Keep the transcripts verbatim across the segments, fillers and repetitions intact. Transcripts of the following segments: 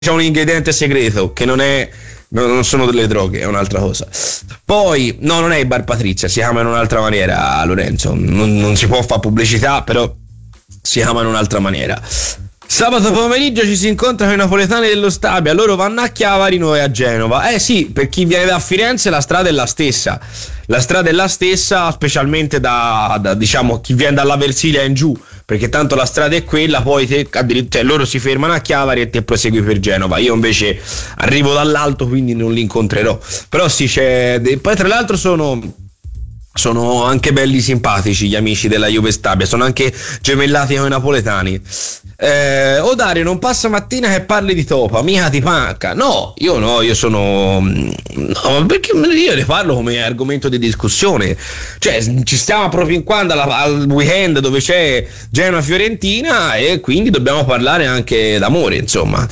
c'è un ingrediente segreto che non è, non sono delle droghe, è un'altra cosa. Poi no, non è il bar Patrizia, si chiama in un'altra maniera, Lorenzo, non, non si può fare pubblicità, però si chiama in un'altra maniera. Sabato pomeriggio ci si incontra con i napoletani dello Stabia, loro vanno a Chiavari, noi a Genova. Eh sì, per chi viene da Firenze la strada è la stessa, la strada è la stessa, specialmente da, da diciamo chi viene dalla Versilia in giù, perché tanto la strada è quella, poi te, cioè, loro si fermano a Chiavari e te prosegui per Genova. Io invece arrivo dall'alto, quindi non li incontrerò. Però sì, c'è. Poi tra l'altro sono sono anche belli simpatici gli amici della Juve Stabia, sono anche gemellati con i napoletani. Eh, o Dario, non passa mattina che parli di Topa, mica ti manca. No, io no, io sono no, perché io ne parlo come argomento di discussione. Cioè, ci stiamo appropinquando alla, al weekend dove c'è Genoa-Fiorentina e quindi dobbiamo parlare anche d'amore, insomma.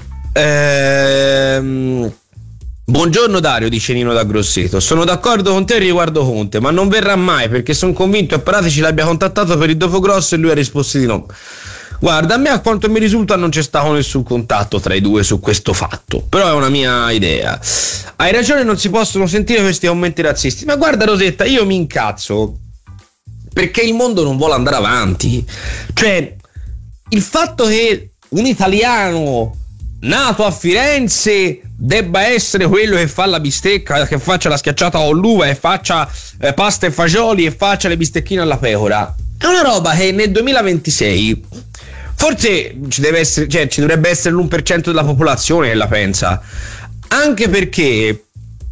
Ehm Buongiorno Dario, dice Nino da Grosseto. Sono d'accordo con te riguardo Conte, ma non verrà mai perché sono convinto che Paratici l'abbia contattato per il dopo grosso e lui ha risposto di no. Guarda, a me a quanto mi risulta non c'è stato nessun contatto tra i due su questo fatto, però è una mia idea. Hai ragione, non si possono sentire questi commenti razzisti, ma guarda Rosetta, io mi incazzo perché il mondo non vuole andare avanti. Cioè, il fatto che un italiano nato a Firenze debba essere quello che fa la bistecca, che faccia la schiacciata con l'uva e faccia eh, pasta e fagioli e faccia le bistecchine alla pecora, è una roba che nel duemilaventisei forse ci deve essere, cioè ci dovrebbe essere l'uno per cento della popolazione che la pensa, anche perché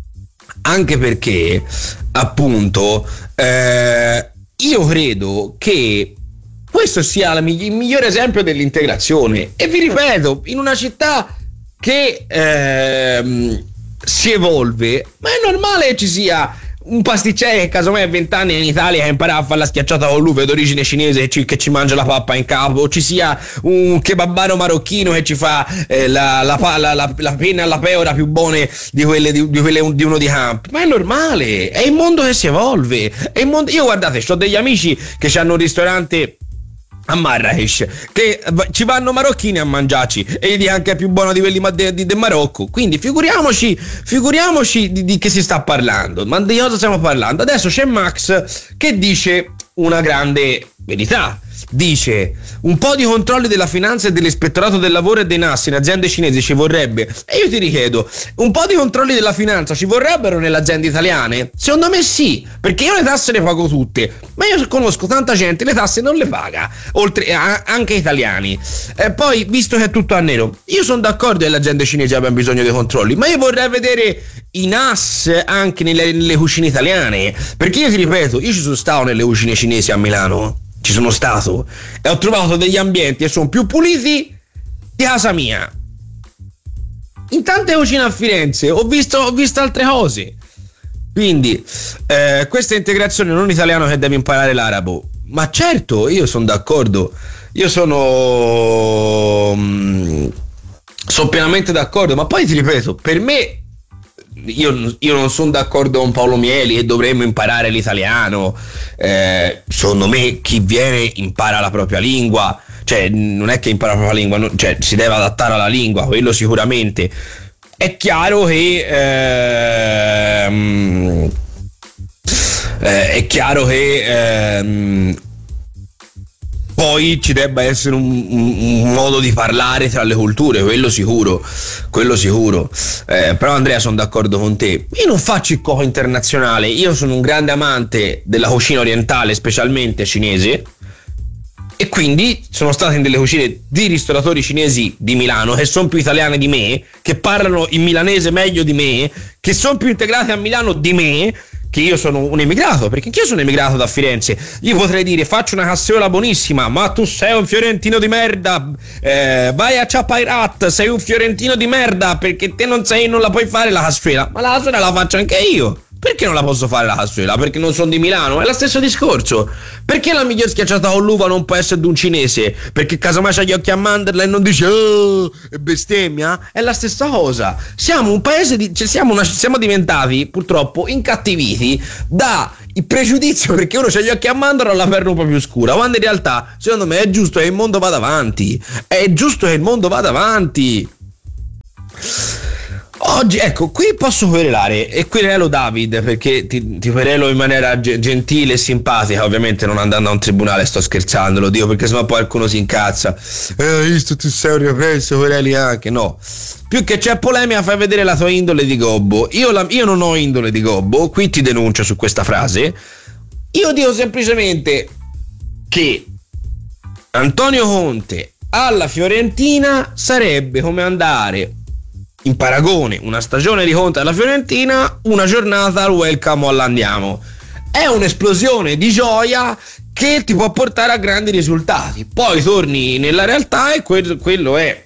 anche perché appunto eh, io credo che questo sia il migliore esempio dell'integrazione. E vi ripeto, in una città che ehm, si evolve, ma è normale che ci sia un pasticcere che casomai a vent'anni in Italia che impara a fare la schiacciata con l'uva d'origine cinese che ci, che ci mangia la pappa in capo, o ci sia un kebabaro marocchino che ci fa eh, la, la, la, la, la penna alla pecora più buone di quelle di, di, quelle, di uno di campo. Ma è normale, è il mondo che si evolve, è il mondo. Io guardate, ho degli amici che hanno un ristorante a Marrakesh che ci vanno marocchini a mangiarci e gli dico anche è più buono di quelli del de, de Marocco, quindi figuriamoci figuriamoci di, di che si sta parlando, ma di cosa stiamo parlando. Adesso c'è Max che dice una grande verità, dice un po' di controlli della finanza e dell'ispettorato del lavoro e dei N A S in aziende cinesi ci vorrebbe, e io ti richiedo, un po' di controlli della finanza ci vorrebbero nelle aziende italiane? Secondo me sì, perché io le tasse le pago tutte, ma io conosco tanta gente le tasse non le paga, oltre a, anche italiani. E poi, visto che è tutto a nero, io sono d'accordo che le aziende cinesi abbiano bisogno dei controlli, ma io vorrei vedere i N A S anche nelle, nelle cucine italiane, perché io ti ripeto, io ci sono stato nelle cucine cinesi a Milano, ci sono stato e ho trovato degli ambienti che sono più puliti di casa mia. In tante cucine a Firenze ho visto, ho visto altre cose. Quindi eh, questa integrazione, non italiano che deve imparare l'arabo, ma certo, io sono d'accordo, io sono mm, sono pienamente d'accordo, ma poi ti ripeto, per me Io, io non sono d'accordo con Paolo Mieli e dovremmo imparare l'italiano. Eh, secondo me chi viene impara la propria lingua, cioè non è che impara la propria lingua, no, cioè si deve adattare alla lingua, quello sicuramente. È chiaro che ehm, eh, è chiaro che ehm, poi ci debba essere un, un, un modo di parlare tra le culture, quello sicuro, quello sicuro. Eh, però Andrea, sono d'accordo con te. Io non faccio il cuoco internazionale, io sono un grande amante della cucina orientale, specialmente cinese, e quindi sono stato in delle cucine di ristoratori cinesi di Milano che sono più italiane di me, che parlano il milanese meglio di me, che sono più integrati a Milano di me, che io sono un emigrato, perché anch'io sono emigrato da Firenze. Io potrei dire faccio una casseola buonissima, ma tu sei un fiorentino di merda, eh, vai a Chapairat, sei un fiorentino di merda perché te non sei, non la puoi fare la cassuela, ma la cassuela la faccio anche io. Perché non la posso fare la cassuela? Perché non sono di Milano? È lo stesso discorso. Perché la miglior schiacciata con l'uva non può essere di un cinese? Perché casomai c'ha gli occhi a mandorla e non dice oh, è bestemmia? È la stessa cosa. Siamo un paese di, cioè siamo, una, siamo diventati purtroppo incattiviti da il pregiudizio perché uno c'ha gli occhi a mandorla o la perna un po' più scura, quando in realtà secondo me è giusto che il mondo vada avanti. È giusto che il mondo vada avanti. Oggi, ecco, qui posso querelare, e querelo David, perché ti, ti querelo in maniera ge- gentile e simpatica, ovviamente non andando a un tribunale, sto scherzando, lo dico perché sennò poi qualcuno si incazza. Eh, hai visto, tu sei un represso, quereli anche, no. Più che c'è polemica, fai vedere la tua indole di gobbo. Io, la, io non ho indole di gobbo, qui ti denuncio su questa frase. Io dico semplicemente che Antonio Conte alla Fiorentina sarebbe come andare in paragone una stagione di Conte alla Fiorentina, una giornata al welcome all'andiamo. È un'esplosione di gioia che ti può portare a grandi risultati. Poi torni nella realtà e que- quello è.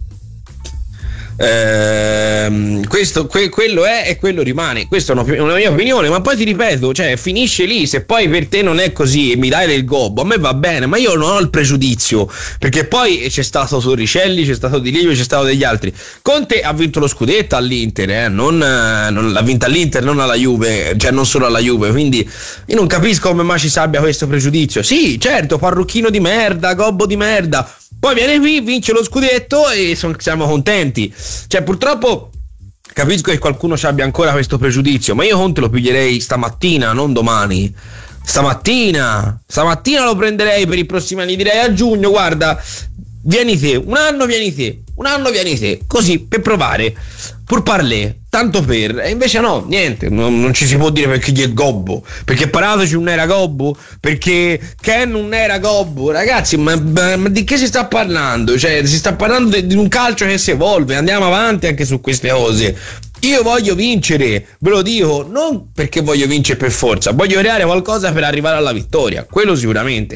Ehm, questo que- quello è e quello rimane. Questa è una, una mia opinione, ma poi ti ripeto, cioè finisce lì. Se poi per te non è così e mi dai del gobbo, a me va bene, ma io non ho il pregiudizio, perché poi c'è stato Torricelli, c'è stato Di Livio, c'è stato degli altri. Conte ha vinto lo scudetto all'Inter, eh? non, non l'ha vinta all'Inter, non alla Juve, cioè non solo alla Juve, quindi io non capisco come mai ci si abbia questo pregiudizio. Sì, certo, parrucchino di merda, gobbo di merda, poi viene qui, vince lo scudetto e son, siamo contenti. Cioè, purtroppo capisco che qualcuno ci abbia ancora questo pregiudizio, ma io Conte lo piglierei stamattina, non domani. Stamattina, stamattina lo prenderei per i prossimi anni, direi a giugno, guarda, vieni te, un anno vieni te, un anno vieni te, così per provare, pur parlè, tanto per. E invece no, niente, non, non ci si può dire perché gli è gobbo, perché Paratoci non era gobbo, perché Ken non era gobbo. Ragazzi, ma, ma, ma di che si sta parlando? Cioè, si sta parlando di, di un calcio che si evolve, andiamo avanti anche su queste cose. Io voglio vincere, ve lo dico, non perché voglio vincere per forza, voglio creare qualcosa per arrivare alla vittoria, quello sicuramente.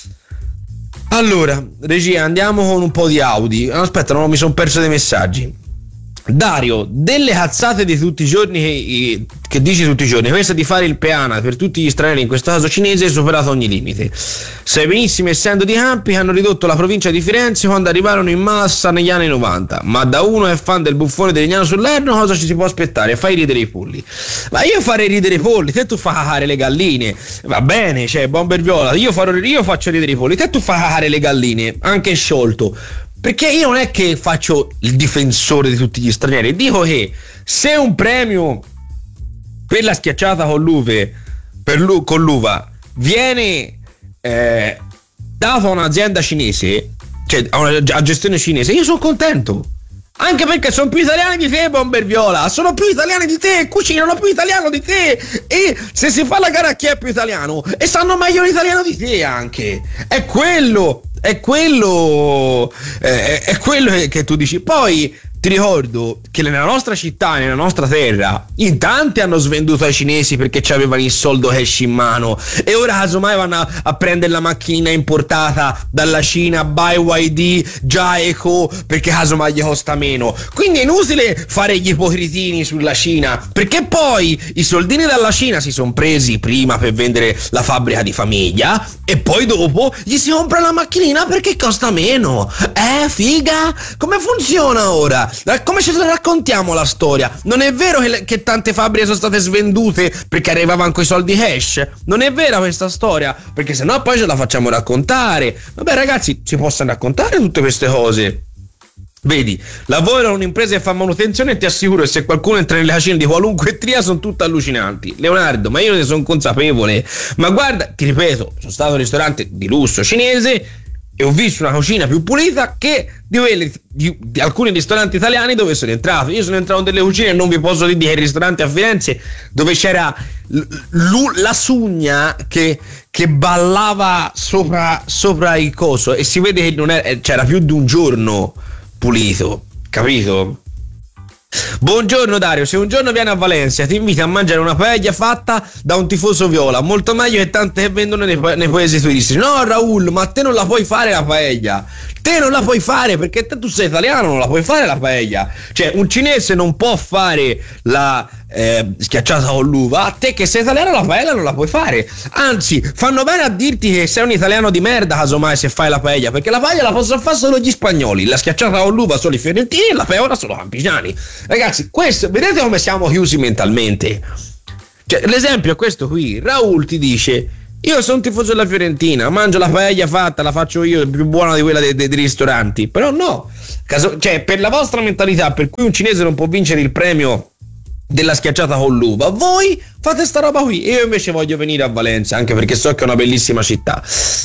Allora, regia, andiamo con un po' di Audi. Aspetta, no, mi sono perso dei messaggi. Dario, delle cazzate di tutti i giorni che, che dici tutti i giorni, questa di fare il peana per tutti gli stranieri, in questo caso cinese, è superato ogni limite. Sai benissimo, essendo di Campi, che hanno ridotto la provincia di Firenze quando arrivarono in massa negli anni novanta, ma da uno è fan del buffone di Legnano sull'Erno, cosa ci si può aspettare? Fai ridere i polli. Ma io farei ridere i polli, te tu fai cacare le galline, va bene, cioè bomber viola, io, farò, io faccio ridere i polli, te tu fai cacare le galline, anche sciolto. Perché io non è che faccio il difensore di tutti gli stranieri, dico che se un premio per la schiacciata con l'uve, per l'u, con l'uva, viene eh, dato a un'azienda cinese, cioè a una a gestione cinese, io sono contento. Anche perché sono più italiani di te, bomber viola, sono più italiani di te, cucinano più italiano di te, e se si fa la gara a chi è più italiano, e sanno meglio l'italiano di te anche, è quello, è quello, eh, è quello che tu dici. Poi ti ricordo che nella nostra città, nella nostra terra, in tanti hanno svenduto ai cinesi perché ci avevano il soldo cash in mano, e ora casomai vanno a, a prendere la macchina importata dalla Cina, B Y D, già eco, perché casomai gli costa meno. Quindi è inutile fare gli ipocritini sulla Cina, perché poi i soldini dalla Cina si sono presi prima per vendere la fabbrica di famiglia e poi dopo gli si compra la macchinina perché costa meno. Eh, figa? Come funziona ora? Come ce la raccontiamo la storia? Non è vero che, le, che tante fabbriche sono state svendute perché arrivavano coi soldi cash? Non è vera questa storia? Perché sennò poi ce la facciamo raccontare. Vabbè ragazzi, si possono raccontare tutte queste cose. Vedi, lavoro in un'impresa che fa manutenzione e ti assicuro che se qualcuno entra nelle cascine di qualunque tria sono tutte allucinanti. Leonardo, ma io ne sono consapevole. Ma guarda, ti ripeto, sono stato in un ristorante di lusso cinese e ho visto una cucina più pulita che di, quelle, di, di alcuni ristoranti italiani dove sono entrato. Io sono entrato in delle cucine e non vi posso dire che il ristorante a Firenze dove c'era l, l, la sugna che, che ballava sopra, sopra il coso, e si vede che non era, c'era più di un giorno pulito, capito? Buongiorno Dario, se un giorno vieni a Valencia ti invito a mangiare una paella fatta da un tifoso viola, molto meglio che tante che vendono nei, nei paesi turistici. No Raul, ma te non la puoi fare la paella, te non la puoi fare perché te tu sei italiano, non la puoi fare la paella. Cioè un cinese non può fare la eh, schiacciata con l'uva, a te che sei italiano la paella non la puoi fare. Anzi, fanno bene a dirti che sei un italiano di merda casomai se fai la paella, perché la paella la possono fare solo gli spagnoli, la schiacciata con l'uva solo i fiorentini e la paella solo i campiciani. Ragazzi, questo, vedete come siamo chiusi mentalmente? Cioè, l'esempio è questo qui. Raul ti dice: Io sono un tifoso della Fiorentina, mangio la paella fatta, la faccio io, più buona di quella dei, dei, dei ristoranti. Però no, caso, cioè per la vostra mentalità, per cui un cinese non può vincere il premio della schiacciata con l'uva, voi fate sta roba qui. Io invece voglio venire a Valencia, anche perché so che è una bellissima città.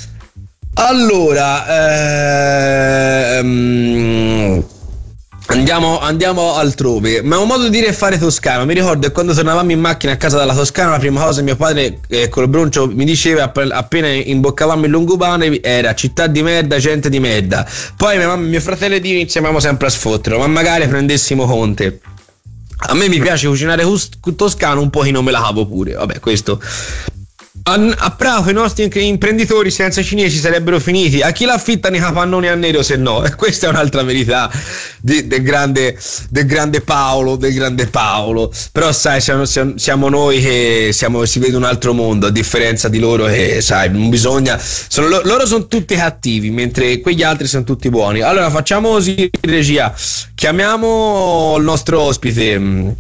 Allora, ehm, Andiamo, andiamo altrove. Ma un modo di dire fare toscano. Mi ricordo che quando tornavamo in macchina a casa dalla Toscana, la prima cosa mio padre eh, col broncio mi diceva appena imboccavamo il lungomare era città di merda, gente di merda. Poi mia mamma e mio fratello ed io iniziavamo sempre a sfotterlo, ma magari prendessimo Conte. A me mi piace cucinare toscano, un pochino me la cavo pure. Vabbè, questo. A, a Prato i nostri imprenditori senza cinesi sarebbero finiti. A chi l'affittano i capannoni a nero se no? E questa è un'altra verità di, del, grande, del grande Paolo, del grande Paolo. Però sai, siamo, siamo noi che siamo, si vede un altro mondo, a differenza di loro che sai, non bisogna, sono, loro sono tutti cattivi, mentre quegli altri sono tutti buoni. Allora facciamo così, regia, chiamiamo il nostro ospite.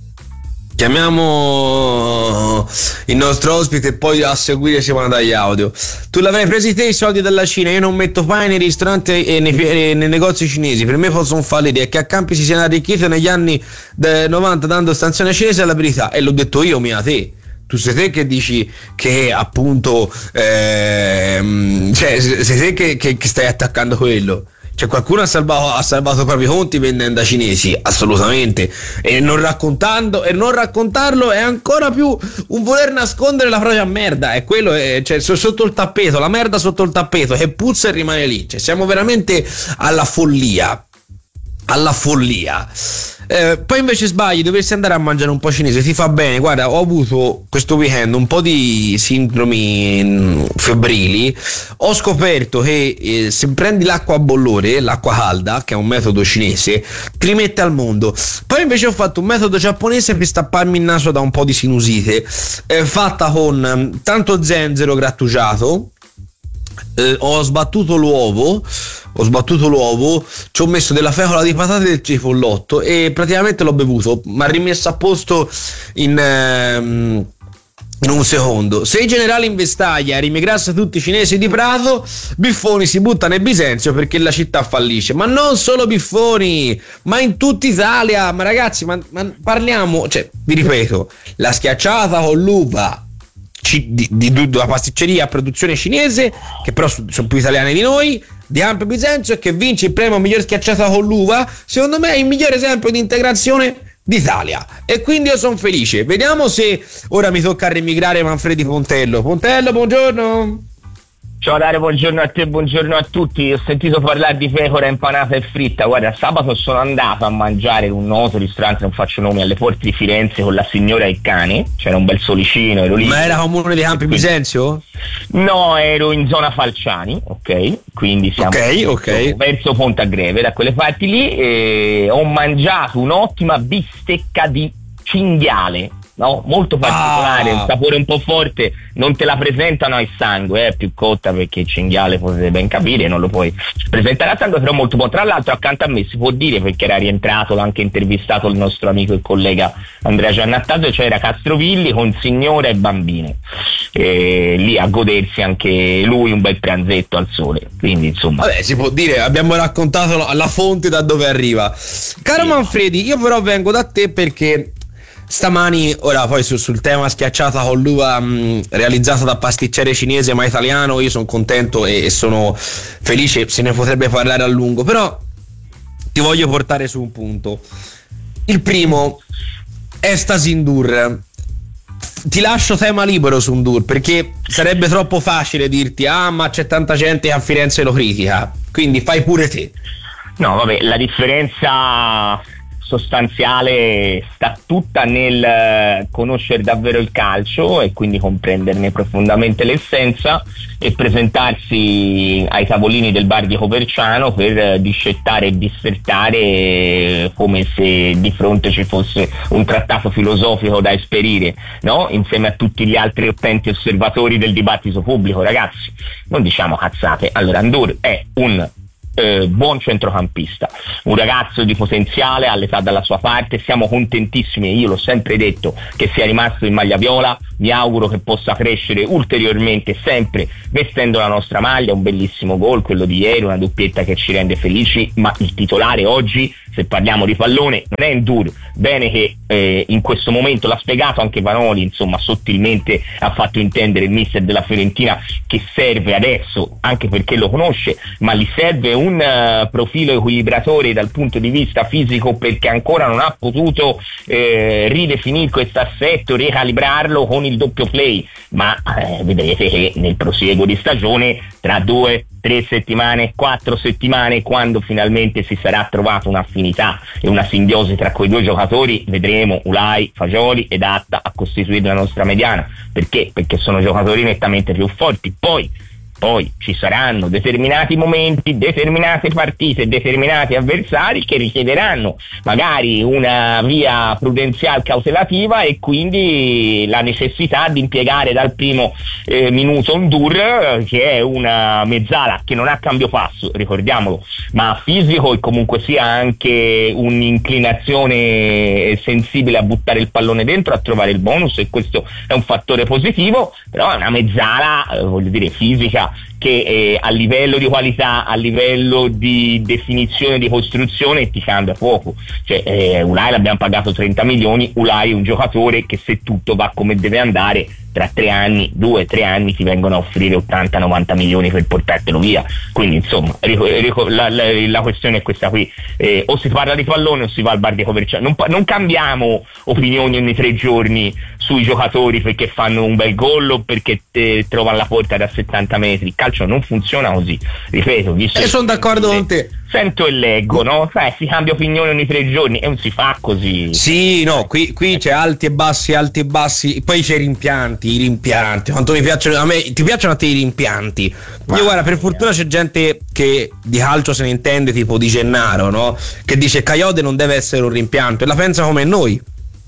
Chiamiamo il nostro ospite e poi a seguire si vanno dagli audio. Tu l'avrai presi te i soldi dalla Cina? Io non metto pane nei ristoranti e nei, e nei negozi cinesi, per me possono fallire. E che a Campi si siano arricchiti negli anni novanta dando stanzione cinese è la verità, e l'ho detto io, mia te. Tu sei te che dici che appunto ehm, cioè sei te che, che, che stai attaccando quello. Cioè qualcuno ha salvato, ha salvato i propri conti vendendo a cinesi? Assolutamente. E non raccontando e non raccontarlo è ancora più un voler nascondere la propria merda. E quello è, cioè, sotto il tappeto, la merda sotto il tappeto che puzza e rimane lì. Cioè, siamo veramente alla follia. Alla follia. Eh, poi invece sbagli, dovresti andare a mangiare un po' cinese, ti fa bene. Guarda, ho avuto questo weekend un po' di sindromi febbrili. Ho scoperto che eh, se prendi l'acqua a bollore, l'acqua calda, che è un metodo cinese, ti rimette al mondo. Poi invece ho fatto un metodo giapponese per stapparmi il naso da un po' di sinusite, eh, fatta con eh, tanto zenzero grattugiato. Eh, ho sbattuto l'uovo ho sbattuto l'uovo ci ho messo della fecola di patate e del cipollotto e praticamente l'ho bevuto, ma rimesso a posto in ehm, in un secondo. Se i generali in vestaglia rimigrasse tutti i cinesi di Prato, Biffoni si butta nel Bisenzio perché la città fallisce. Ma non solo Biffoni, ma in tutta Italia. Ma ragazzi, ma, ma parliamo, cioè vi ripeto, la schiacciata con l'uva Di, di, di, di una pasticceria a produzione cinese, che però sono più italiani di noi, di Ampio Bisenzio, che vince il premio miglior schiacciata con l'uva. Secondo me è il migliore esempio di integrazione d'Italia, e quindi io sono felice. Vediamo se ora mi tocca remigrare Manfredi Pontello. Pontello, buongiorno. Ciao Dario, buongiorno a te, buongiorno a tutti. Ho sentito parlare di pecora impanata e fritta. Guarda, sabato sono andato a mangiare in un noto ristorante, non faccio nomi, alle porte di Firenze con la signora e il cane. C'era un bel solicino, ero lì. Ma era comune di Campi Bisenzio? No, ero in zona Falciani, ok? Quindi siamo okay, okay. verso Ponta Greve, da quelle parti lì, e ho mangiato un'ottima bistecca di cinghiale. No, molto particolare, ah. Un sapore un po' forte, non te la presentano a sangue, è eh, più cotta perché il cinghiale potete ben capire, non lo puoi presentare a sangue, però molto buono. Tra l'altro accanto a me si può dire, perché era rientrato, l'ho anche intervistato il nostro amico e collega Andrea Giannattato, c'era Castrovilli con signora e bambine, e lì a godersi anche lui un bel pranzetto al sole, quindi insomma. Vabbè, si può dire, abbiamo raccontato la fonte da dove arriva. Caro sì. Manfredi, io però vengo da te perché stamani, ora poi su, sul tema schiacciata con l'uva mh, realizzata da pasticcere cinese ma italiano, io sono contento e, e sono felice, se ne potrebbe parlare a lungo, però ti voglio portare su un punto. Il primo è sta Sindur. Ti lascio tema libero su Sindur, perché sarebbe troppo facile dirti ah ma c'è tanta gente che a Firenze lo critica, quindi fai pure te. No vabbè, la differenza sostanziale sta tutta nel conoscere davvero il calcio e quindi comprenderne profondamente l'essenza e presentarsi ai tavolini del bar di Coverciano per discettare e dissertare come se di fronte ci fosse un trattato filosofico da esperire, no? Insieme a tutti gli altri attenti osservatori del dibattito pubblico. Ragazzi, non diciamo cazzate. Allora, Sindur è un eh, buon centrocampista, un ragazzo di potenziale, all'età dalla sua parte, siamo contentissimi, e io l'ho sempre detto, che sia rimasto in maglia viola. Mi auguro che possa crescere ulteriormente sempre vestendo la nostra maglia. Un bellissimo gol quello di ieri, una doppietta che ci rende felici, ma il titolare oggi, se parliamo di pallone, non è N'Dour. Bene che eh, in questo momento l'ha spiegato anche Vanoli, insomma sottilmente ha fatto intendere il mister della Fiorentina che serve adesso, anche perché lo conosce, ma gli serve un uh, profilo equilibratore dal punto di vista fisico, perché ancora non ha potuto eh, ridefinire questo assetto, ricalibrarlo con il doppio play, ma eh, vedrete che nel prosieguo di stagione, tra due, tre settimane, quattro settimane, quando finalmente si sarà trovata un'affinità e una simbiosi tra quei due giocatori, vedremo Ulai, Fagioli ed Atta a costituire la nostra mediana. Perché? Perché sono giocatori nettamente più forti. Poi Poi ci saranno determinati momenti, determinate partite, determinati avversari che richiederanno magari una via prudenziale cautelativa, e quindi la necessità di impiegare dal primo eh, minuto N'Dour, che è una mezzala che non ha cambio passo, ricordiamolo, ma fisico, e comunque sia anche un'inclinazione sensibile a buttare il pallone dentro, a trovare il bonus, e questo è un fattore positivo. Però è una mezzala, eh, voglio dire, fisica, che eh, a livello di qualità, a livello di definizione, di costruzione ti cambia poco. Cioè eh, Ulai l'abbiamo pagato trenta milioni, Ulai è un giocatore che, se tutto va come deve andare, tra tre anni, due, tre anni ti vengono a offrire ottanta novanta milioni per portartelo via. Quindi insomma rico, rico, la, la, la questione è questa qui, eh, o si parla di pallone o si va al bar di commerciale. Non, non cambiamo opinioni ogni tre giorni sui giocatori perché fanno un bel gol o perché te, trovano la porta da settanta metri. Il calcio non funziona così, ripeto, visto e sono d'accordo con te. Sento e leggo, no? Sai, si cambia opinione ogni tre giorni e non si fa così. Sì, no, qui, qui c'è alti e bassi, alti e bassi, poi c'è i rimpianti, i rimpianti. Quanto mi piacciono, a me ti piacciono a te i rimpianti? Io guarda, per fortuna c'è gente che di calcio se ne intende, tipo Di Gennaro, no? Che dice Kayode non deve essere un rimpianto, e la pensa come noi,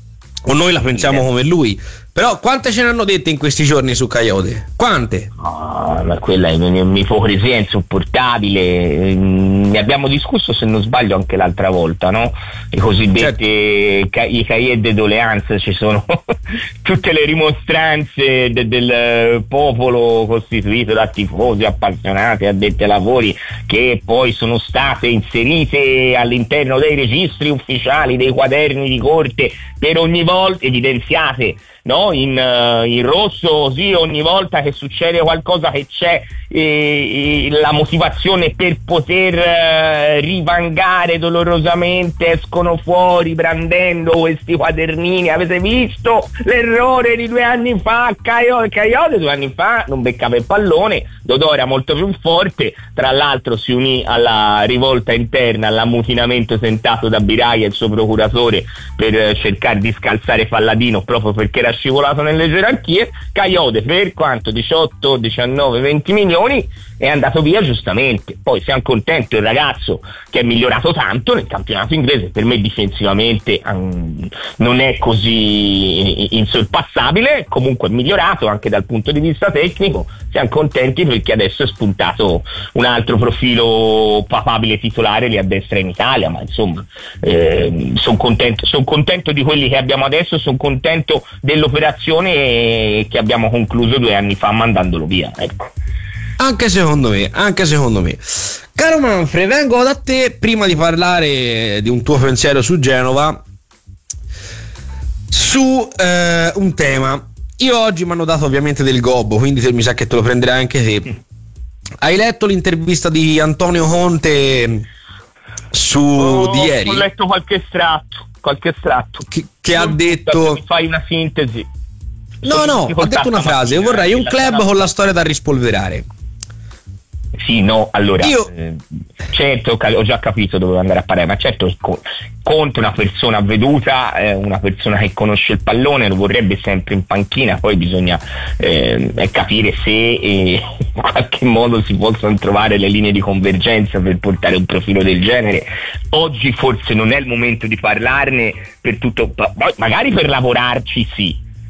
o noi la pensiamo come lui. Però quante ce ne hanno dette in questi giorni su Kayode? Quante? Oh, ma quella è un'ipocrisia insopportabile. Ne abbiamo discusso, se non sbaglio, anche l'altra volta, no? I cosiddetti certo. I cahiers de doléances, ci sono tutte le rimostranze de- del popolo costituito da tifosi, appassionati, addetti ai lavori, che poi sono state inserite all'interno dei registri ufficiali, dei quaderni di corte, per ogni volta evidenziate, no? In, uh, in rosso, sì, ogni volta che succede qualcosa, che c'è eh, eh, la motivazione per poter uh, rivangare dolorosamente, escono fuori brandendo questi quadernini. Avete visto l'errore di due anni fa? Kayode, Kayode due anni fa non beccava il pallone, Dodò era molto più forte, tra l'altro si unì alla rivolta interna, all'ammutinamento tentato da Biraglia e il suo procuratore per uh, cercare di scalzare Falladino, proprio perché era scivolato nelle gerarchie. Kayode, per quanto diciotto, diciannove, venti milioni, è andato via giustamente. Poi siamo contenti, il ragazzo che è migliorato tanto nel campionato inglese, per me difensivamente um, non è così insorpassabile, comunque è migliorato anche dal punto di vista tecnico. Siamo contenti perché adesso è spuntato un altro profilo papabile titolare lì a destra in Italia, ma insomma eh, sono contento, son contento di quelli che abbiamo adesso, sono contento dell'operazione che abbiamo concluso due anni fa mandandolo via, ecco. Anche secondo me, anche secondo me. Caro Manfred, vengo da te prima di parlare di un tuo pensiero su Genova, su eh, un tema. Io oggi mi hanno dato ovviamente del gobbo, quindi mi sa che te lo prenderai anche te. Hai letto l'intervista di Antonio Conte su oh, di ieri? Ho letto qualche estratto, qualche estratto. Che, che ha detto... Mi fai una sintesi? No, no, ha detto una frase: io vorrei un club con la storia da rispolverare. Sì, no, allora Io... eh, certo, ho già capito dove andare a parare, ma certo Conte è una persona avveduta, eh, una persona che conosce il pallone, lo vorrebbe sempre in panchina. Poi bisogna eh, capire se eh, in qualche modo si possono trovare le linee di convergenza per portare un profilo del genere. Oggi forse non è il momento di parlarne, per tutto, magari per lavorarci sì,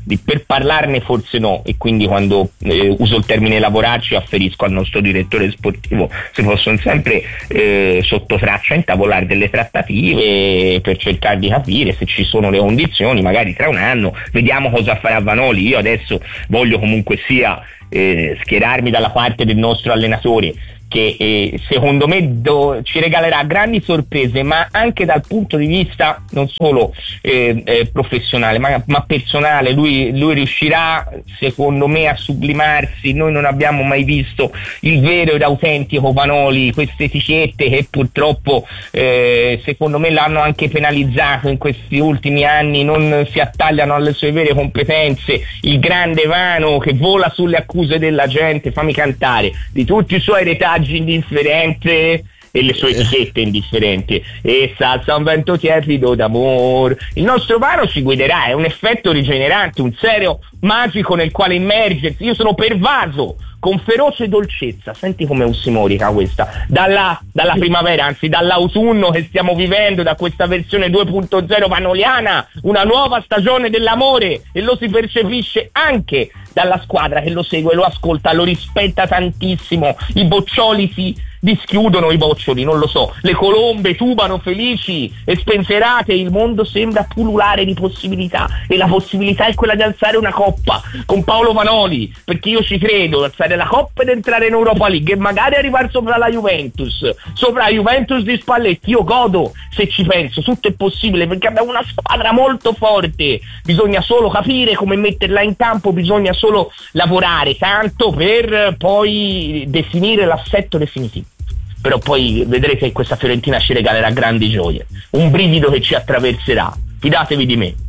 per parlarne forse no, e quindi quando eh, uso il termine lavorarci afferisco al nostro direttore sportivo, si possono sempre eh, sotto traccia intavolare delle trattative per cercare di capire se ci sono le condizioni, magari tra un anno vediamo cosa farà Vanoli. Io adesso voglio comunque sia eh, schierarmi dalla parte del nostro allenatore, che eh, secondo me do, ci regalerà grandi sorprese, ma anche dal punto di vista non solo eh, eh, professionale ma, ma personale. Lui, lui riuscirà secondo me a sublimarsi. Noi non abbiamo mai visto il vero ed autentico Vanoli, queste etichette che purtroppo eh, secondo me l'hanno anche penalizzato in questi ultimi anni, non si attagliano alle sue vere competenze. Il grande Vano che vola sulle accuse della gente, fammi cantare, di tutti i suoi retaggi indifferente e le sue etichette indifferenti, e salsa un vento tiepido d'amor. Il nostro Vano ci guiderà, è un effetto rigenerante, un serio magico nel quale immergersi. Io sono pervaso con feroce dolcezza, senti come ossimorica questa, dalla, dalla primavera, anzi dall'autunno che stiamo vivendo, da questa versione due punto zero vanoliana, una nuova stagione dell'amore, e lo si percepisce anche dalla squadra che lo segue, lo ascolta, lo rispetta tantissimo. I boccioli si dischiudono, i boccioli, non lo so, le colombe tubano felici e spensierate, il mondo sembra pullulare di possibilità, e la possibilità è quella di alzare una coppa con Paolo Vanoli, perché io ci credo, alzare la coppa ed entrare in Europa League e magari arrivare sopra la Juventus, sopra la Juventus di Spalletti. Io godo se ci penso, tutto è possibile perché abbiamo una squadra molto forte, bisogna solo capire come metterla in campo, bisogna solo lavorare tanto per poi definire l'assetto definitivo. Però poi vedrete che questa Fiorentina ci regalerà grandi gioie, un brivido che ci attraverserà, fidatevi di me.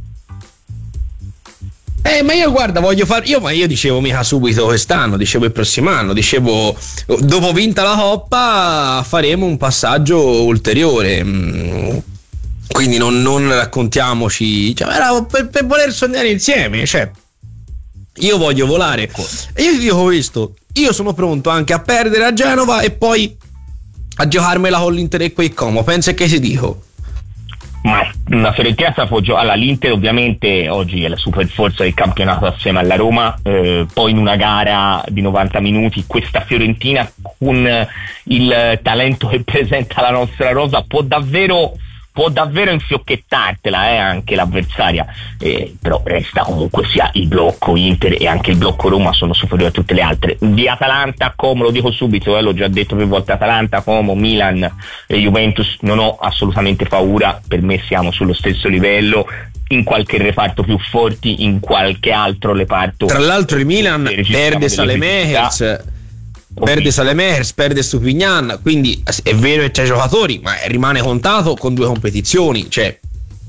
Eh, ma io guarda, voglio fare. Io, ma io dicevo mica subito quest'anno, dicevo il prossimo anno, dicevo dopo vinta la Coppa faremo un passaggio ulteriore. Quindi non, non raccontiamoci, cioè, era per, per voler sognare insieme, cioè. Io voglio volare. E io ti dico questo, io sono pronto anche a perdere a Genova e poi a giocarmela con l'Inter e quei Como. Pensa che si dico. Ma la Fiorentina sta appoggiando all'Inter, ovviamente oggi è la superforza del campionato assieme alla Roma, eh, poi in una gara di novanta minuti questa Fiorentina con il talento che presenta la nostra rosa può davvero può davvero infiocchettartela eh, anche l'avversaria, eh, però resta comunque sia il blocco Inter e anche il blocco Roma sono superiori a tutte le altre. Di Atalanta, Como, lo dico subito, eh, l'ho già detto più volte, Atalanta, Como, Milan e Juventus non ho assolutamente paura, per me siamo sullo stesso livello, in qualche reparto più forti, in qualche altro reparto. Tra l'altro il Milan perde Saelemaekers, perde Saelemaekers, perde Stupignan, quindi è vero che c'è giocatori, ma rimane contato con due competizioni, cioè.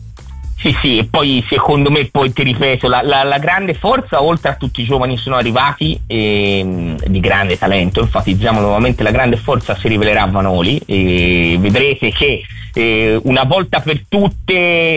Sì, sì, e poi secondo me, poi ti ripeto, la, la, la grande forza, oltre a tutti i giovani sono arrivati eh, di grande talento, enfatizziamo nuovamente la grande forza si rivelerà a Vanoli, e vedrete che eh, una volta per tutte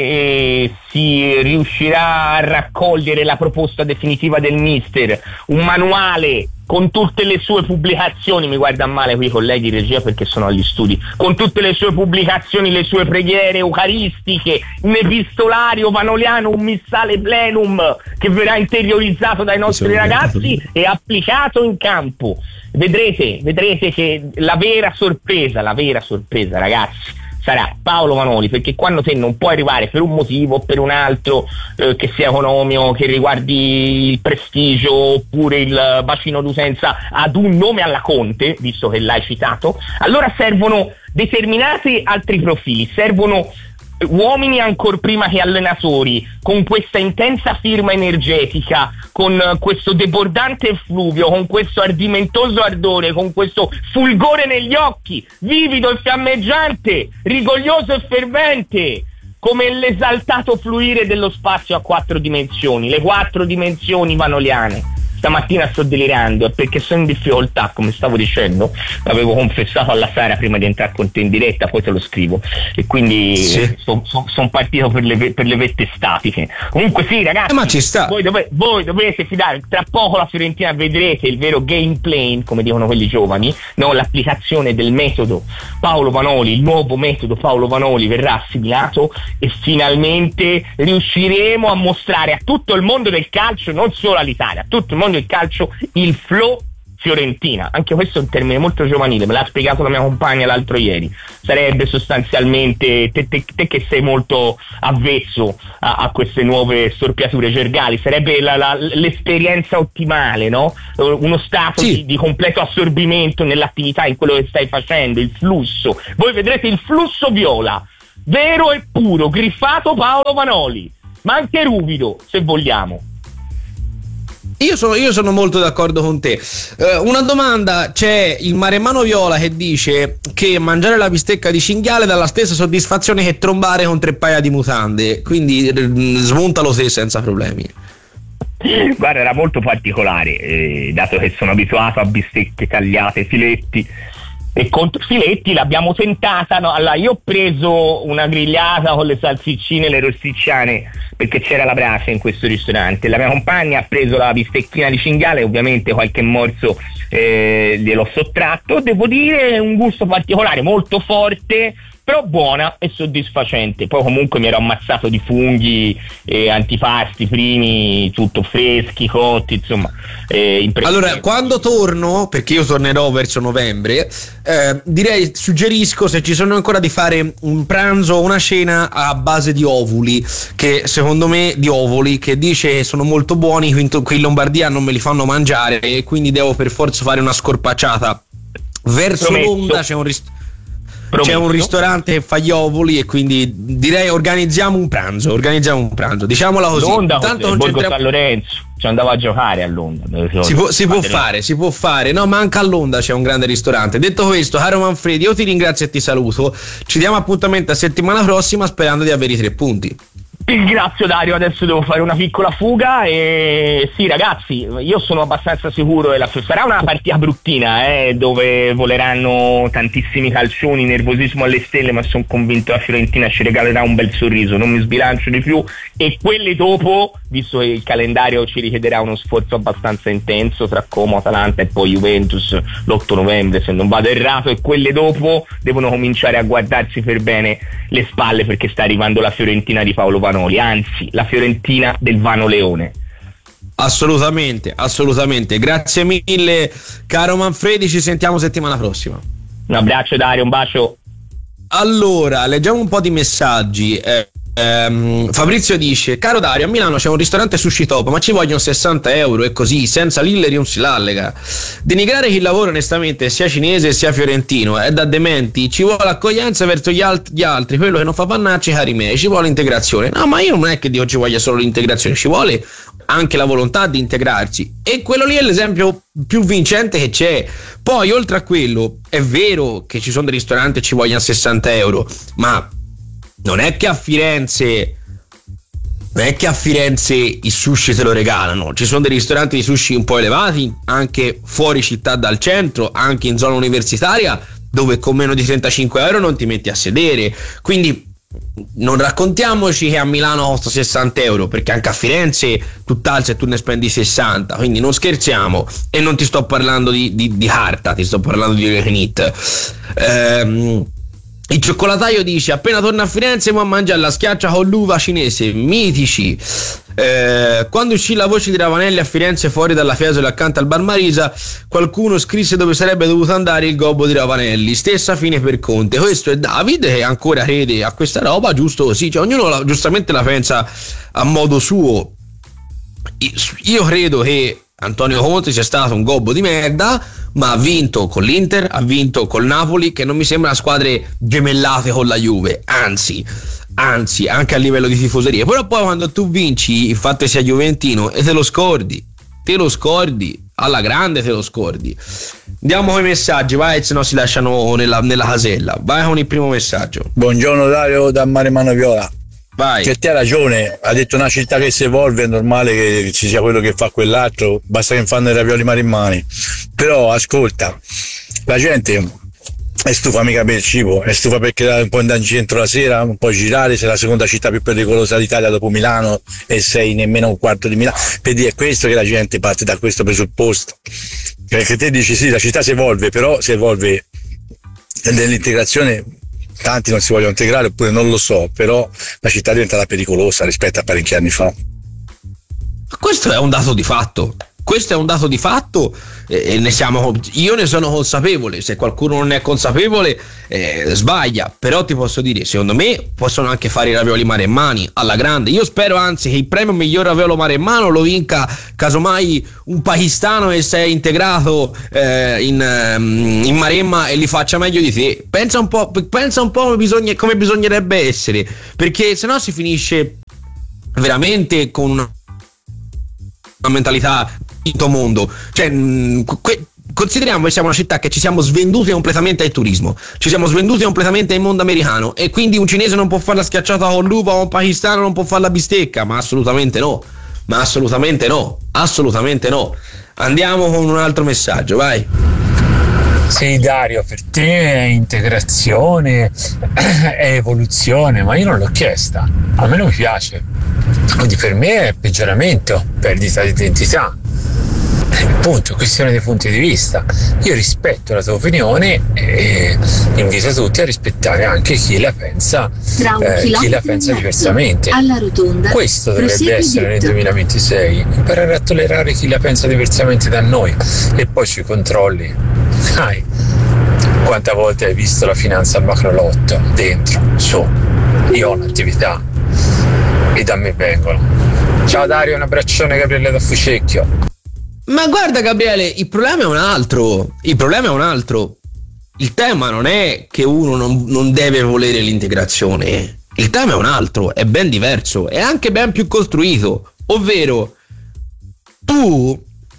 eh, si riuscirà a raccogliere la proposta definitiva del mister, un manuale con tutte le sue pubblicazioni, mi guarda male qui i colleghi di regia perché sono agli studi, con tutte le sue pubblicazioni, le sue preghiere eucaristiche, un epistolario vanoliano, un missale plenum che verrà interiorizzato dai nostri ragazzi e applicato in campo. Vedrete, vedrete che la vera sorpresa, la vera sorpresa ragazzi, sarà Paolo Vanoli, perché quando te non puoi arrivare per un motivo o per un altro, eh, che sia economico, che riguardi il prestigio oppure il bacino d'utenza, ad un nome alla Conte, visto che l'hai citato, allora servono determinati altri profili, servono uomini ancor prima che allenatori, con questa intensa firma energetica, con questo debordante effluvio, con questo ardimentoso ardore, con questo fulgore negli occhi, vivido e fiammeggiante, rigoglioso e fervente, come l'esaltato fluire dello spazio a quattro dimensioni, le quattro dimensioni vanoliane. stamattina sto delirando, è perché sono in difficoltà, come stavo dicendo, l'avevo confessato alla Sara prima di entrare con te in diretta, poi te lo scrivo, e quindi sì. sono so, son partito per le, per le vette statiche. Comunque sì ragazzi, eh, ma ci sta. Voi, dove, voi dovete fidare, tra poco la Fiorentina vedrete il vero gameplay, come dicono quelli giovani, no? L'applicazione del metodo Paolo Vanoli, il nuovo metodo Paolo Vanoli verrà assimilato e finalmente riusciremo a mostrare a tutto il mondo del calcio, non solo all'Italia, a tutto il mondo del calcio, il flow Fiorentina. Anche questo è un termine molto giovanile, me l'ha spiegato la mia compagna l'altro ieri. Sarebbe sostanzialmente, te, te, te che sei molto avvezzo a, a queste nuove storpiature gergali, sarebbe la, la, l'esperienza ottimale, no? Uno stato sì. di, di completo assorbimento nell'attività, in quello che stai facendo, il flusso. Voi vedrete il flusso viola, vero e puro, griffato Paolo Vanoli, ma anche ruvido, se vogliamo. Io sono, io sono molto d'accordo con te. Uh, una domanda: c'è il Maremmano Viola che dice che mangiare la bistecca di cinghiale dà la stessa soddisfazione che trombare con tre paia di mutande, quindi r- smontalo te senza problemi. Guarda, era molto particolare, eh, dato che sono abituato a bistecche tagliate, filetti. E contro filetti l'abbiamo tentata, no? Allora io ho preso una grigliata con le salsiccine e le rosticciane perché c'era la brace in questo ristorante, la mia compagna ha preso la bistecchina di cinghiale, ovviamente qualche morso eh, gliel'ho sottratto, devo dire un gusto particolare, molto forte, però buona e soddisfacente. Poi comunque mi ero ammazzato di funghi e antipasti primi, tutto freschi, cotti, insomma. Eh, allora, quando torno, perché io tornerò verso novembre, eh, direi, suggerisco, se ci sono ancora, di fare un pranzo o una cena a base di ovuli, che secondo me, di ovuli, che dice che sono molto buoni, qui in Lombardia non me li fanno mangiare e quindi devo per forza fare una scorpacciata verso Prometto. Londra. C'è un ristorante C'è un ristorante che fa gli ovuli e quindi direi organizziamo un pranzo, organizziamo un pranzo, diciamola così. Londra, Tanto Borgo San Lorenzo, ci andavo a giocare a Londra. Si può, si può fare, si può fare, no, ma anche a Londra c'è un grande ristorante. Detto questo, caro Manfredi, io ti ringrazio e ti saluto. Ci diamo appuntamento a settimana prossima sperando di avere i tre punti. Ti ringrazio Dario, adesso devo fare una piccola fuga e sì ragazzi, io sono abbastanza sicuro che la sarà una partita bruttina, eh, dove voleranno tantissimi calcioni, nervosismo alle stelle, ma sono convinto che la Fiorentina ci regalerà un bel sorriso, non mi sbilancio di più, e quelle dopo, visto che il calendario ci richiederà uno sforzo abbastanza intenso tra Como, Atalanta e poi Juventus l'otto novembre se non vado errato, e quelle dopo devono cominciare a guardarsi per bene le spalle perché sta arrivando la Fiorentina di Paolo Vanoli, anzi la Fiorentina del Vano Leone. Assolutamente, assolutamente. Grazie mille caro Manfredi, ci sentiamo settimana prossima. Un abbraccio Dario, un bacio. Allora, leggiamo un po' di messaggi. eh, ehm, Fabrizio dice: caro Dario, a Milano c'è un ristorante sushi top, ma ci vogliono sessanta euro e così, senza lilleri non si lallega. Denigrare chi lavora onestamente, sia cinese sia fiorentino, è da dementi. Ci vuole accoglienza verso gli, alt- gli altri, quello che non fa pannacci, cari miei, ci vuole integrazione. No, ma io non è che dico ci voglia solo l'integrazione, ci vuole anche la volontà di integrarsi, e quello lì è l'esempio più vincente che c'è. Poi oltre a quello è vero che ci sono dei ristoranti che ci vogliono sessanta euro, ma non è che a Firenze non è che a Firenze i sushi te lo regalano. Ci sono dei ristoranti di sushi un po' elevati anche fuori città dal centro, anche in zona universitaria, dove con meno di trentacinque euro non ti metti a sedere. Quindi non raccontiamoci che a Milano costa sessanta euro, perché anche a Firenze tutt'altro e tu ne spendi sessanta, quindi non scherziamo. E non ti sto parlando di, di, di carta, ti sto parlando di Regenit. ehm Il cioccolataio dice: appena torna a Firenze ma mangia la schiaccia con l'uva cinese, mitici. Eh, quando uscì la voce di Ravanelli a Firenze fuori dalla Fiesole accanto al Bar Marisa, qualcuno scrisse dove sarebbe dovuto andare il gobbo di Ravanelli. Stessa fine per Conte. Questo è David che ancora crede a questa roba, giusto così, cioè, ognuno la, giustamente la pensa a modo suo. Io credo che Antonio Conte sia stato un gobbo di merda, ma ha vinto con l'Inter, ha vinto col Napoli, che non mi sembra squadre gemellate con la Juve, anzi anzi anche a livello di tifoseria. Però poi quando tu vinci, il fatto che sia juventino, e te lo scordi te lo scordi alla grande, te lo scordi. Andiamo con i messaggi, vai, se no si lasciano nella, nella casella. Vai con il primo messaggio. Buongiorno Dario da Maremmano Viola. Vai. Che te ha ragione, ha detto una città che si evolve, è normale che ci sia quello che fa quell'altro, basta che fanno i ravioli marimmani. Però ascolta, la gente è stufa mica per il cibo, è stufa perché un po' andare in centro la sera, un po' girare, sei la seconda città più pericolosa d'Italia dopo Milano e sei nemmeno un quarto di Milano. Per dire, è questo che la gente parte da questo presupposto. Perché te dici sì, la città si evolve, però si evolve nell'integrazione. Tanti non si vogliono integrare, oppure non lo so, però la città è diventata pericolosa rispetto a parecchi anni fa. Questo è un dato di fatto. Questo è un dato di fatto e ne siamo, io ne sono consapevole. Se qualcuno non è consapevole eh, sbaglia. Però ti posso dire, secondo me possono anche fare i ravioli maremmani alla grande. Io spero anzi che il premio miglior raviolo maremmano lo vinca casomai un pakistano e si è integrato eh, in, in Maremma e li faccia meglio di te. Pensa un po', pensa un po' come, bisogna, come bisognerebbe essere, perché sennò si finisce veramente con una una mentalità quinto mondo. Cioè, que- consideriamo che siamo una città che ci siamo svenduti completamente al turismo, ci siamo svenduti completamente al mondo americano, e quindi un cinese non può fare la schiacciata con l'uva, o un pakistano non può fare la bistecca. Ma assolutamente no, ma assolutamente no, assolutamente no. Andiamo con un altro messaggio, vai. Sì, Dario, per te è integrazione, è evoluzione, ma io non l'ho chiesta, a me non mi piace, quindi per me è peggioramento, perdita di identità. Punto, questione dei punti di vista. Io rispetto la tua opinione e invito tutti a rispettare anche chi la pensa, eh, chi la pensa diversamente. Alla rotonda, questo dovrebbe essere nel duemilaventisei, imparare a tollerare chi la pensa diversamente da noi. E poi sui controlli, dai, quante volte hai visto la finanza al macrolotto dentro? Su, io ho un'attività e da me vengono. Ciao Dario, un abbraccione, Gabriele da Fucecchio. Ma guarda Gabriele, il problema è un altro, il problema è un altro. Il tema non è che uno non, non deve volere l'integrazione, il tema è un altro, è ben diverso, è anche ben più costruito, ovvero tu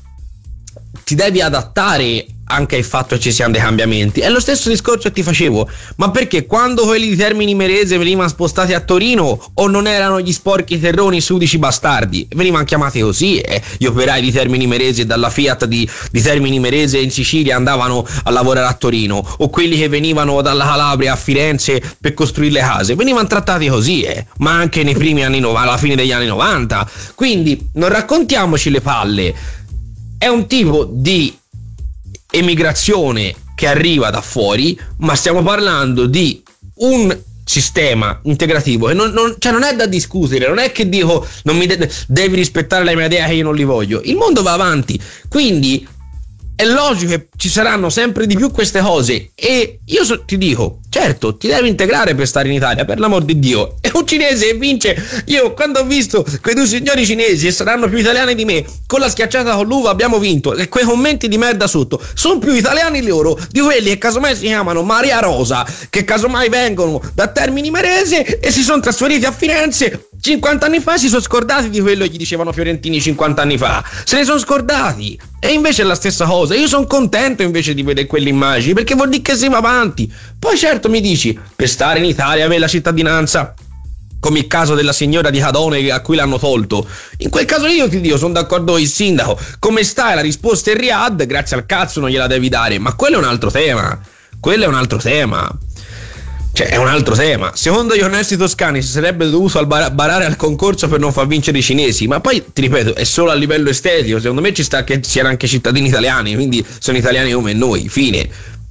ti devi adattare anche al fatto che ci siano dei cambiamenti. È lo stesso discorso che ti facevo, ma perché quando quelli di Termini Imerese venivano spostati a Torino, o non erano gli sporchi terroni sudici bastardi, venivano chiamati così, eh? Gli operai di Termini Imerese dalla Fiat di, di Termini Imerese in Sicilia andavano a lavorare a Torino, o quelli che venivano dalla Calabria a Firenze per costruire le case, venivano trattati così, eh? Ma anche nei primi anni novanta, alla fine degli anni novanta. Quindi non raccontiamoci le palle, è un tipo di emigrazione che arriva da fuori, ma stiamo parlando di un sistema integrativo che non, non, cioè non è da discutere, non è che dico non mi de- devi rispettare la mia idea che io non li voglio. Il mondo va avanti, quindi è logico che ci saranno sempre di più queste cose, e io so, ti dico, certo, ti devi integrare per stare in Italia, per l'amor di Dio. E un cinese che vince, io quando ho visto quei due signori cinesi, e saranno più italiani di me, con la schiacciata con l'uva abbiamo vinto, e quei commenti di merda sotto sono più italiani loro di quelli che casomai si chiamano Maria Rosa, che casomai vengono da Termini Imerese e si sono trasferiti a Firenze cinquanta anni fa, si sono scordati di quello che gli dicevano fiorentini cinquanta anni fa, se ne sono scordati. E invece è la stessa cosa. Io sono contento invece di vedere quelle immagini, perché vuol dire che si va avanti. Poi certo mi dici, per stare in Italia avere la cittadinanza, come il caso della signora di Cadone a cui l'hanno tolto, in quel caso io ti dico, sono d'accordo con il sindaco, come stai, la risposta è Riyadh, grazie al cazzo non gliela devi dare. Ma quello è un altro tema, quello è un altro tema. Cioè è un altro tema. Secondo gli onesti toscani si sarebbe dovuto bar- barare al concorso per non far vincere i cinesi, ma poi ti ripeto, è solo a livello estetico. Secondo me ci sta che siano anche cittadini italiani, quindi sono italiani come noi, fine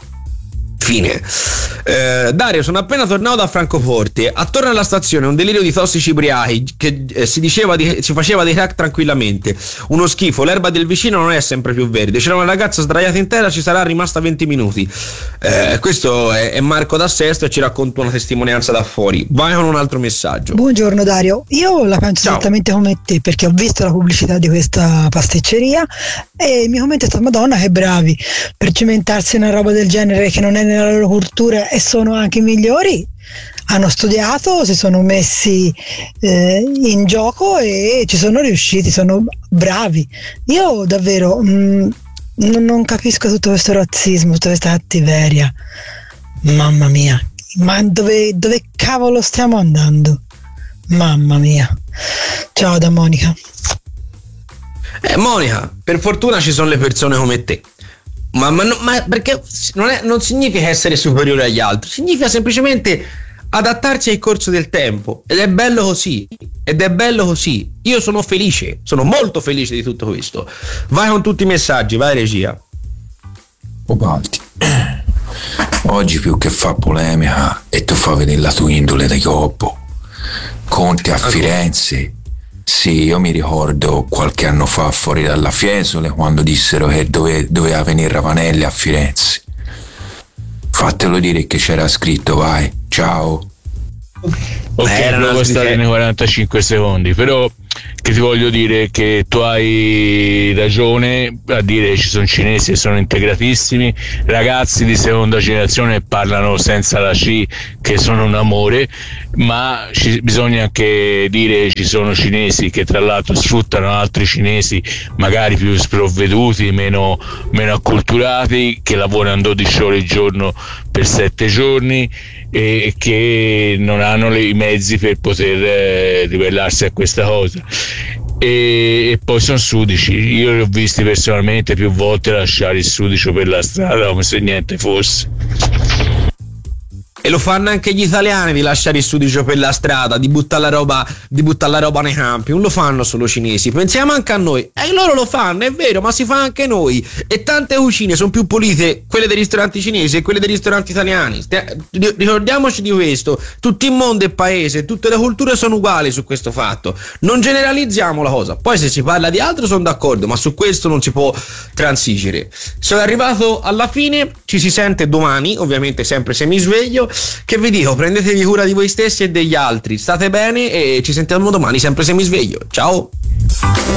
fine. Eh, Dario, sono appena tornato da Francoforte. Attorno alla stazione un delirio di tossici ubriachi che eh, si diceva di, si faceva dei crack tranquillamente. Uno schifo, l'erba del vicino non è sempre più verde. C'era una ragazza sdraiata in terra, ci sarà rimasta venti minuti. Eh, questo è, è Marco da Sesto e ci racconta una testimonianza da fuori. Vai con un altro messaggio. Buongiorno Dario, io la penso Ciao. esattamente come te, perché ho visto la pubblicità di questa pasticceria e il mio commento è stato: Madonna che bravi, per cimentarsi una roba del genere che non è nella loro cultura e sono anche migliori, hanno studiato, si sono messi eh, in gioco e ci sono riusciti, sono bravi. Io davvero mh, non, non capisco tutto questo razzismo, tutta questa cattiveria, mamma mia, ma dove, dove cavolo stiamo andando? Mamma mia. Ciao da Monica. Eh, Monica, per fortuna ci sono le persone come te. Ma, ma, ma perché non, è, non significa essere superiore agli altri, significa semplicemente adattarsi al corso del tempo. Ed è bello così. Ed è bello così. Io sono felice, sono molto felice di tutto questo. Vai con tutti i messaggi, vai regia. Oh Balti, oggi più che fa polemica e tu fa vedere la tua indole da Gobbo. Conte a Firenze. Sì, io mi ricordo qualche anno fa fuori dalla Fiesole quando dissero che dove, doveva venire Ravanelli a Firenze. Fatelo dire che c'era scritto, vai, ciao. Ok, Beh, provo stare nei quarantacinque secondi, però che ti voglio dire che tu hai ragione a dire che ci sono cinesi che sono integratissimi, ragazzi di seconda generazione parlano senza la C che sono un amore, ma ci, bisogna anche dire che ci sono cinesi che tra l'altro sfruttano altri cinesi magari più sprovveduti, meno, meno acculturati, che lavorano dodici ore al giorno per sette giorni e che non hanno le, i mezzi per poter eh, ribellarsi a questa cosa. E, e poi sono sudici, io li ho visti personalmente più volte lasciare il sudicio per la strada come se niente fosse. E lo fanno anche gli italiani di lasciare il sudicio per la strada, di buttare la roba, di buttare la roba nei campi. Non lo fanno solo cinesi, pensiamo anche a noi. E loro lo fanno, è vero, ma si fa anche noi. E tante cucine sono più pulite, quelle dei ristoranti cinesi e quelle dei ristoranti italiani. Ricordiamoci di questo. Tutto il mondo è paese, tutte le culture sono uguali su questo fatto. Non generalizziamo la cosa. Poi se si parla di altro sono d'accordo, ma su questo non si può transigere. Sono arrivato alla fine, ci si sente domani, ovviamente sempre se mi sveglio. Che vi dico, prendetevi cura di voi stessi e degli altri, state bene e ci sentiamo domani sempre se mi sveglio. Ciao.